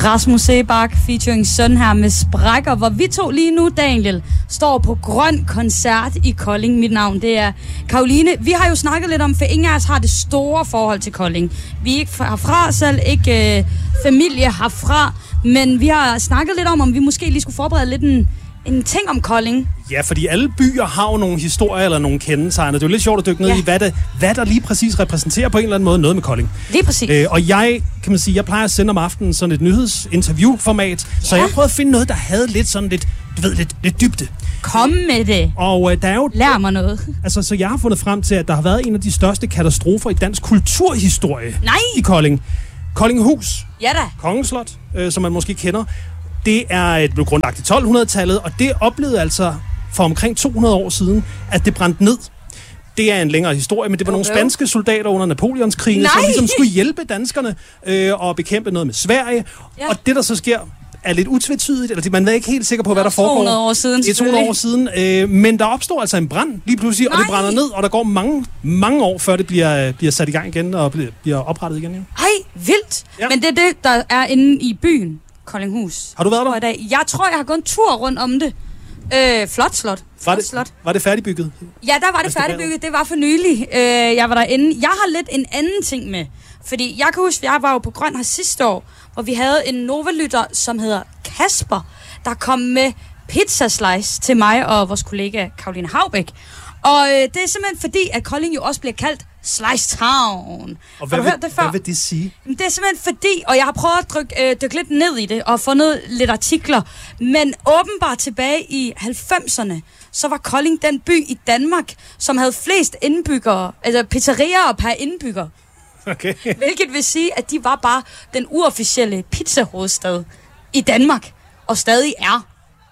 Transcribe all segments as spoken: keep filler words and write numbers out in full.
Rasmus Sebak featuring Søn her med Sprækker, hvor vi to lige nu, Daniel, står på Grøn Koncert i Kolding. Mit navn, det er Karoline. Vi har jo snakket lidt om, for ingen af os har det store forhold til Kolding. Vi er ikke herfra selv, ikke øh, familie herfra, men vi har snakket lidt om, om vi måske lige skulle forberede lidt en, en ting om Kolding. Ja, fordi alle byer har jo nogle historier eller nogle kendetegner. Det er jo lidt sjovt at dykke ned ja. i, hvad, det, hvad der lige præcis repræsenterer på en eller anden måde noget med Kolding. Lige præcis. Øh, og jeg, kan man sige, jeg plejer at sende om aftenen sådan et nyhedsinterviewformat, ja. Så jeg prøvede at finde noget, der havde lidt sådan lidt, du ved, lidt, lidt dybde. Kom med det. Og øh, der er jo... Lær mig noget. Altså, så jeg har fundet frem til, at der har været en af de største katastrofer i dansk kulturhistorie. Nej. I Kolding. Koldinghus. Ja da. Kongeslot, øh, som man måske kender. Det er et blev grundlagt i tolv-hundrede-tallet, og det oplevede altså for omkring to hundrede år siden, at det brændte ned. Det er en længere historie, men det var okay. nogle spanske soldater under Napoleonskrigene, som ligesom skulle hjælpe danskerne øh, og bekæmpe noget med Sverige. Ja. Og det, der så sker, er lidt utvetydigt, eller man er ikke helt sikker på, hvad der foregår. to hundrede år siden, det er to hundrede år siden, øh, men der opstår altså en brand lige pludselig, Nej. og det brænder ned, og der går mange, mange år, før det bliver, bliver sat i gang igen og bliver, bliver oprettet igen. Ja. Ej, vildt! Ja. Men det er det, der er inde i byen. Koldinghus. Har du været der? I dag. Jeg tror, jeg har gået en tur rundt om det. Øh, flot slot. Flot var, det, slot. Var det færdigbygget? Ja, der var det færdigbygget. Det var for nylig. Øh, jeg var derinde. Jeg har lidt en anden ting med. Fordi jeg kan huske, jeg var jo på Grøn her sidste år, hvor vi havde en Nova-lytter, som hedder Kasper, der kom med pizza slice til mig og vores kollega Karoline Haubæk. Og øh, det er simpelthen fordi, at Kolding jo også bliver kaldt Slice Town. Og hvad, har du vil, hørt det før? hvad vil det sige? Det er simpelthen fordi, og jeg har prøvet at dykke, øh, dykke lidt ned i det og fundet lidt artikler, men åbenbart tilbage i halvfemserne, så var Kolding den by i Danmark, som havde flest indbyggere, altså pizzerier per indbygger. Okay. Hvilket vil sige, at de var bare den uofficielle pizzahovedstad i Danmark, og stadig er.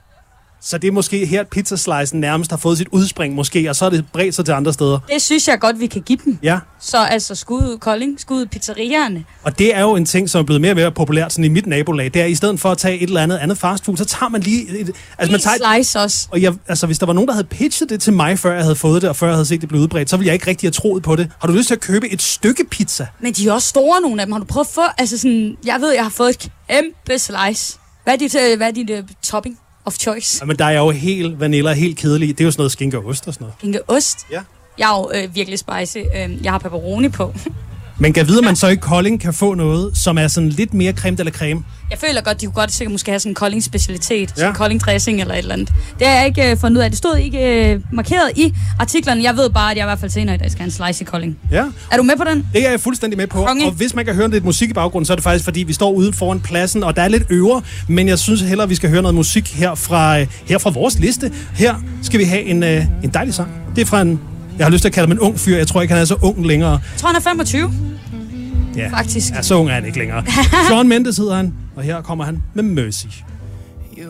Så det er måske her, at pizzaslicen nærmest har fået sit udspring måske, og så er det bredt sig til andre steder. Det synes jeg godt, vi kan give dem. Ja. Så altså skud ud Kolding, skud ud pizzerierne. Og det er jo en ting, som er blevet mere og mere populært sådan i mit nabolag. Det er, i stedet for at tage et eller andet andet fastfood, så tager man lige... Et, altså man tager slice også. Og jeg, altså, hvis der var nogen, der havde pitchet det til mig, før jeg havde fået det, og før jeg havde set det blive udbredt, så ville jeg ikke rigtig have troet på det. Har du lyst til at købe et stykke pizza? Men de er også store, nogle af dem. Har du prøvet at få... Altså sådan... Jeg ved, jeg har fået et kæmpe slice. Hvad er dit, hvad er dit uh, topping? Of choice. Ja, men der er jo helt vanilla, helt kedelig. Det er jo sådan noget skinke og ost og sådan noget. Skinke og ost? Ja. Jeg er jo øh, virkelig spicy. Øh, jeg har pepperoni på. Men kan vide, at man så i Kolding kan få noget, som er sådan lidt mere creme eller creme? Jeg føler godt, de kunne godt sikkert måske have sådan en Kolding specialitet. Ja. Sådan en Kolding dressing eller et eller andet. Det har jeg ikke øh, fundet ud af. Det stod ikke øh, markeret i artiklerne. Jeg ved bare, at jeg i hvert fald senere i dag skal have en slice i Kolding. Ja. Er du med på den? Det er jeg fuldstændig med på. Konge. Og hvis man kan høre lidt musik i baggrunden, så er det faktisk, fordi vi står ude foran pladsen, og der er lidt øver. Men jeg synes hellere, at vi skal høre noget musik her fra, her fra vores liste. Her skal vi have en, øh, en dejlig sang. Det er fra en... Jeg har lyst til at kalde ham en ung fyr. Jeg tror ikke, han er så ung længere. Jeg tror, han er femogtyve. Ja, faktisk. Ja, så ung er han ikke længere. Shawn Mendes hedder han, og her kommer han med Mercy.